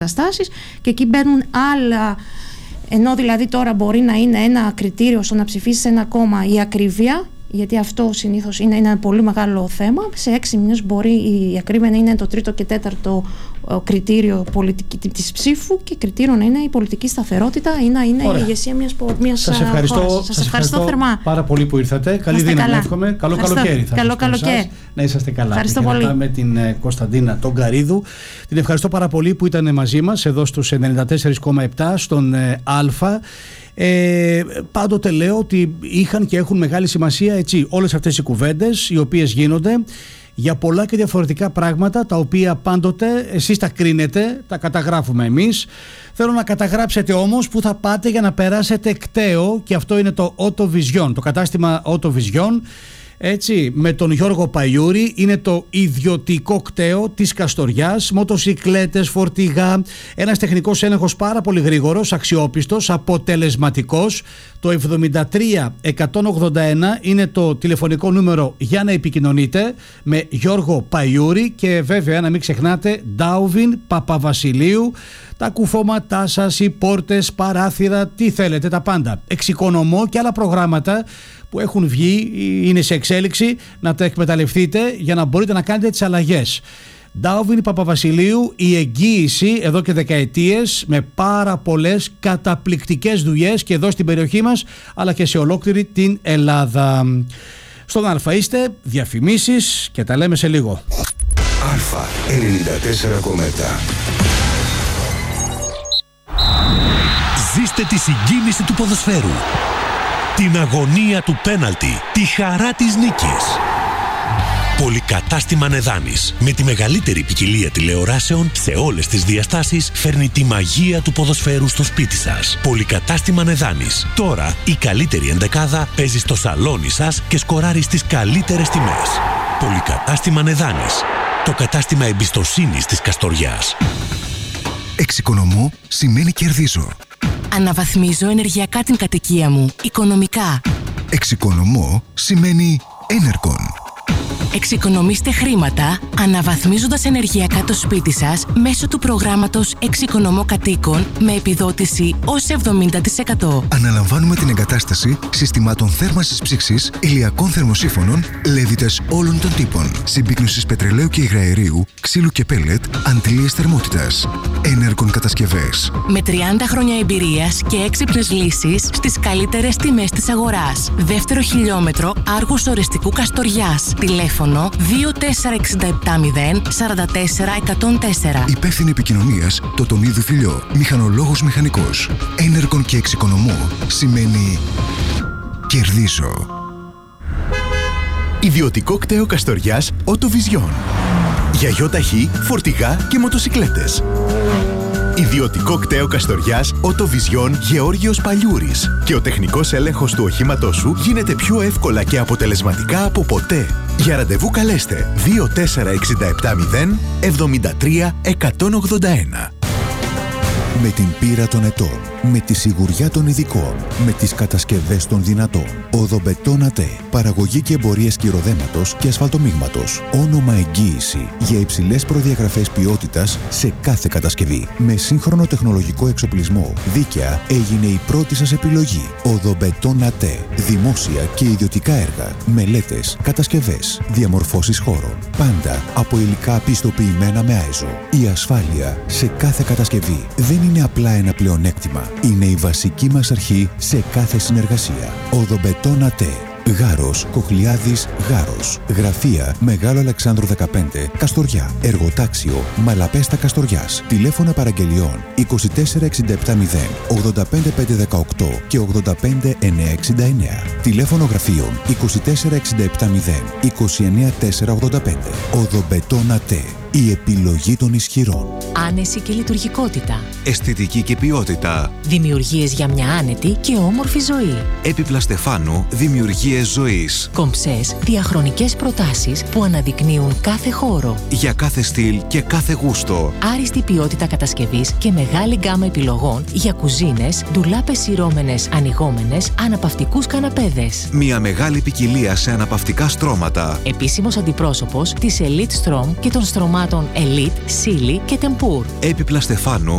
καταστάσεις, και εκεί μπαίνουν άλλα. Ενώ δηλαδή τώρα μπορεί να είναι ένα κριτήριο στο να ψηφίσει ένα κόμμα η ακρίβεια, γιατί αυτό συνήθως είναι ένα πολύ μεγάλο θέμα. Σε 6 μήνες μπορεί η ακρίβεια να είναι το 3ο και 4ο κριτήριο της ψήφου, και κριτήριο να είναι η πολιτική σταθερότητα ή να είναι η ηγεσία μιας χώρας. Σας ευχαριστώ θερμά. Πάρα πολύ που ήρθατε. Καλή δύναμη, εύχομαι. Καλό καλοκαίρι. Καλό καλοκαίρι. Να είσαστε καλά. Ευχαριστώ πολύ. Με την Κωνσταντίνα Τογκαρίδου. Την ευχαριστώ πάρα πολύ που ήταν μαζί μας εδώ στους 94,7 στον Α. Πάντοτε λέω ότι είχαν και έχουν μεγάλη σημασία όλες αυτές οι κουβέντες οι οποίες γίνονται για πολλά και διαφορετικά πράγματα, τα οποία πάντοτε εσείς τα κρίνετε, τα καταγράφουμε εμείς. Θέλω να καταγράψετε όμως που θα πάτε για να περάσετε κταίο, και αυτό είναι το Auto Vision, το κατάστημα Auto Vision. Με τον Γιώργο Παϊούρη. Είναι το ιδιωτικό κταίο της Καστοριάς, μοτοσικλέτες, φορτηγά, ένας τεχνικός έλεγχος πάρα πολύ γρήγορος, αξιόπιστος, αποτελεσματικός. Το 73181 είναι το τηλεφωνικό νούμερο για να επικοινωνείτε με Γιώργο Παϊούρη, και βέβαια να μην ξεχνάτε Ντάουβιν Παπαβασιλείου, τα κουφώματά σας, οι πόρτες, παράθυρα, τι θέλετε, τα πάντα. Εξοικονομώ και άλλα προγράμματα που έχουν βγει, είναι σε εξέλιξη, να τα εκμεταλλευτείτε για να μπορείτε να κάνετε τις αλλαγές. Ντάουβιν Παπαβασιλείου, η εγγύηση εδώ και δεκαετίες, με πάρα πολλές καταπληκτικές δουλειές και εδώ στην περιοχή μας, αλλά και σε ολόκληρη την Ελλάδα. Στον Α είστε, διαφημίσεις και τα λέμε σε λίγο. Α, 94,7. Ζήστε τη συγκίνηση του ποδοσφαίρου, την αγωνία του πέναλτι, τη χαρά της νίκης. Πολυκατάστημα Νεδάνης, με τη μεγαλύτερη ποικιλία τηλεοράσεων σε όλες τις διαστάσεις, φέρνει τη μαγεία του ποδοσφαίρου στο σπίτι σας. Πολυκατάστημα Νεδάνης. Τώρα η καλύτερη ενδεκάδα παίζει στο σαλόνι σας και σκοράρει στις καλύτερες τιμές. Πολυκατάστημα Νεδάνης. Το κατάστημα εμπιστοσύνης της Καστοριάς. Εξοικονομώ σημαίνει κερδίζω. Αναβαθμίζω ενεργειακά την κατοικία μου, οικονομικά. Εξοικονομώ σημαίνει Enercon. Εξοικονομήστε χρήματα αναβαθμίζοντας ενεργειακά το σπίτι σας μέσω του προγράμματος Εξοικονομώ Κατοίκων με επιδότηση ως 70%. Αναλαμβάνουμε την εγκατάσταση συστημάτων θέρμανσης ψήξης, ηλιακών θερμοσύφωνων, λέβητες όλων των τύπων, συμπίκνωσης πετρελαίου και υγραερίου, ξύλου και πέλετ, αντλίες θερμότητας. Enercon κατασκευές. Με 30 χρόνια εμπειρίας και έξυπνες λύσεις στις καλύτερες τιμές της αγοράς. Δεύτερο χιλιόμετρο Άργους Ορεστικού Καστοριάς. Τηλέφωνο 24670 44 104. Υπεύθυνη επικοινωνίας Τοτονίδου Φιλιό. Μηχανολόγος μηχανικός. Enercon και εξοικονομώ σημαίνει κερδίζω. Ιδιωτικό κταίο Καστοριάς Auto Vision. Για γιοταχή, φορτηγά και μοτοσικλέτες. Ιδιωτικό κταίο Καστοριάς Auto Vision Γεώργιος Παλιούρης. Και ο τεχνικός έλεγχος του οχήματός σου γίνεται πιο εύκολα και αποτελεσματικά από ποτέ. Για ραντεβού καλέστε 24670 73 181. Με την πείρα των ετών, με τη σιγουριά των ειδικών, με τις κατασκευές των δυνατών. Οδομπετόν ΑΤΕ. Παραγωγή και εμπορίες κυροδέματος και ασφαλτομίγματος. Όνομα εγγύηση για υψηλές προδιαγραφές ποιότητας σε κάθε κατασκευή. Με σύγχρονο τεχνολογικό εξοπλισμό, δίκαια έγινε η πρώτη σας επιλογή. Οδομπετόν ΑΤΕ. Δημόσια και ιδιωτικά έργα, μελέτες, κατασκευές, διαμορφώσεις χώρων. Πάντα από υλικά πιστοποιημένα με ISO. Η ασφάλεια σε κάθε κατασκευή δεν είναι απλά ένα πλεονέκτημα. Είναι η βασική μας αρχή σε κάθε συνεργασία. Οδομπετόν ΑΤΕ. Γάρος, Κοχλιάδης, Γάρος. Γραφεία Μεγάλο Αλεξάνδρου 15, Καστοριά. Εργοτάξιο Μαλαπέστα Καστοριάς. Τηλέφωνα παραγγελιών 24670 85518 και 85969. Τηλέφωνο γραφείων 24670 29485. Οδομπετόν ΑΤΕ. Η επιλογή των ισχυρών. Άνεση και λειτουργικότητα. Αισθητική και ποιότητα. Δημιουργίες για μια άνετη και όμορφη ζωή. Έπιπλα Στεφάνου, δημιουργίες ζωής. Κομψές, διαχρονικές προτάσεις που αναδεικνύουν κάθε χώρο. Για κάθε στυλ και κάθε γούστο. Άριστη ποιότητα κατασκευής και μεγάλη γκάμα επιλογών για κουζίνες, ντουλάπες σειρώμενες, ανοιγόμενες, αναπαυτικούς καναπέδες. Μια μεγάλη ποικιλία σε αναπαυτικά στρώματα. Επίσημος αντιπρόσωπος της Elite Strom και των στρωμάτων οχημάτων Elite, Sealy και Tempur. Έπιπλα Στεφάνου